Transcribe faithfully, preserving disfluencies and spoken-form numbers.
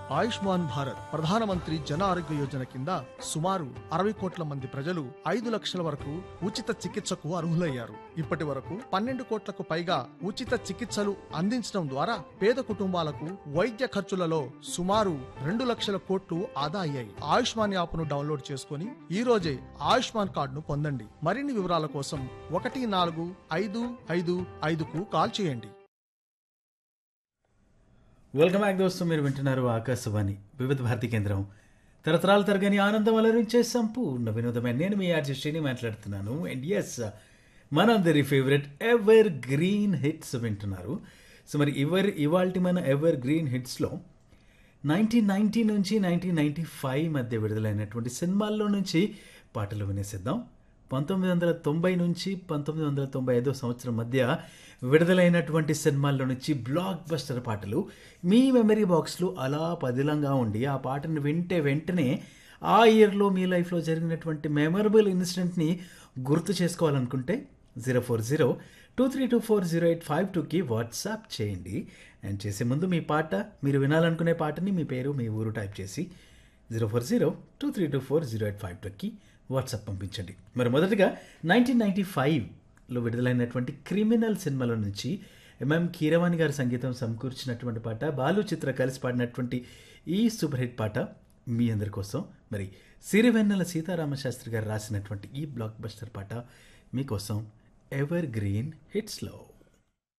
ఆయుష్మాన్ భారత్ ప్రధానమంత్రి జన ఆరోగ్య యోజన కింద సుమారు అరవై కోట్ల మంది ప్రజలు ఐదు లక్షల వరకు ఉచిత చికిత్సకు అర్హులయ్యారు. ఇప్పటి వరకు పన్నెండు కోట్లకు పైగా ఉచిత చికిత్సలు అందించడం ద్వారా పేద కుటుంబాలకు వైద్య ఖర్చులలో సుమారు రెండు లక్షల కోట్లు ఆదా అయ్యాయి. ఆయుష్మాన్ యాప్ ను డౌన్లోడ్ చేసుకుని ఈ రోజే ఆయుష్మాన్ కార్డును పొందండి. మరిన్ని వివరాల కోసం ఒకటి నాలుగు ఐదు ఐదు ఐదుకు కాల్ చేయండి. వెల్కమ్ బ్యాక్ దోస్తు. మీరు వింటున్నారు ఆకాశవాణి వివిధ భారతి కేంద్రం. తరతరాలు తరగని ఆనందం అలరించే సంపూర్ణ వినోదమైన నేను మీ ఆర్జే శ్రీని మాట్లాడుతున్నాను. అండ్ ఎస్, మనందరి ఫేవరెట్ ఎవర్ గ్రీన్ హిట్స్ వింటున్నారు. సో మరి ఎవర్ ఇవాల్టి మన ఎవర్ గ్రీన్ హిట్స్లో నైన్టీన్ నైన్టీ నుంచి నైన్టీన్ నైన్టీ ఫైవ్ మధ్య విడుదలైనటువంటి సినిమాల్లో నుంచి పాటలు వినేసిద్దాం. పంతొమ్మిది వందల తొంభై నుంచి పంతొమ్మిది వందల తొంభై ఐదో సంవత్సరం మధ్య విడుదలైనటువంటి సినిమాల్లో నుంచి బ్లాక్ బస్టర్ పాటలు మీ మెమరీ బాక్స్లో అలా పదిలంగా ఉండి ఆ పాటను వింటే వెంటనే ఆ ఇయర్లో మీ లైఫ్లో జరిగినటువంటి మెమరబుల్ ఇన్సిడెంట్ని గుర్తు చేసుకోవాలనుకుంటే zero four zero two three two four zero eight five టూకి వాట్సాప్ చేయండి. అండ్ చేసే ముందు మీ పాట, మీరు వినాలనుకునే పాటని మీ పేరు మీ ఊరు టైప్ చేసి zero four zero two three two four zero eight five టూకి వాట్సాప్ పంపించండి. మరి మొదటగా నైన్టీన్ నైన్టీ ఫైవ్లో విడుదలైనటువంటి క్రిమినల్ సినిమాల నుంచి ఎంఎం కీరవాణి గారి సంగీతం సమకూర్చినటువంటి పాట, బాలు చిత్ర కలిసి పాడినటువంటి ఈ సూపర్ హిట్ పాట మీ అందరి కోసం. మరి సిరివెన్నెల సీతారామశాస్త్రి గారు రాసినటువంటి ఈ బ్లాక్ బస్టర్ పాట మీకోసం ఎవర్ గ్రీన్ హిట్స్లో.